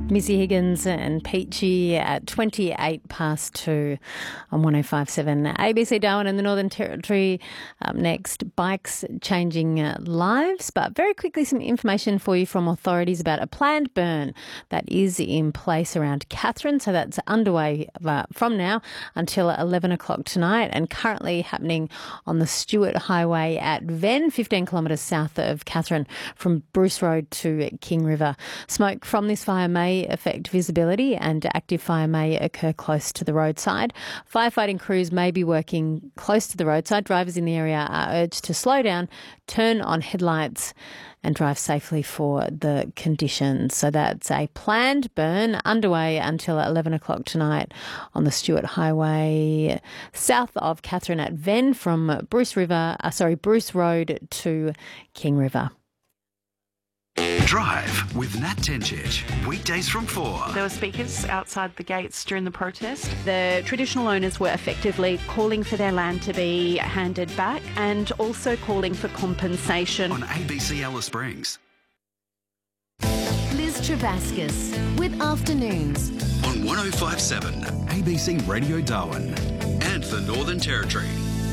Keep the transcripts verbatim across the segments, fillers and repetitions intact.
Missy Higgins and Peachy at twenty-eight past two on one oh five point seven A B C Darwin in the Northern Territory. Up next, bikes changing uh, lives. But very quickly, some information for you from authorities about a planned burn that is in place around Katherine. So that's underway uh, from now until eleven o'clock tonight and currently happening on the Stewart Highway at Venn, fifteen kilometres south of Katherine from Bruce Road to King River. Smoke from this fire may affect visibility and active fire may occur close to the roadside. Firefighting crews may be working close to the roadside. Drivers in the area are urged to slow down, turn on headlights and drive safely for the conditions. So that's a planned burn underway until eleven o'clock tonight on the Stewart Highway south of Katherine at Venn from Bruce River, uh, sorry, Bruce Road to King River. Drive with Nat Tencic, weekdays from four. There were speakers outside the gates during the protest. The traditional owners were effectively calling for their land to be handed back and also calling for compensation. On A B C Alice Springs. Liz Travascus with Afternoons. On one oh five point seven A B C Radio Darwin and the Northern Territory.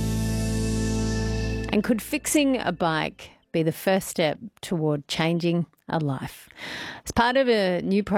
And could fixing a bike be the first step toward changing a life? As part of a new project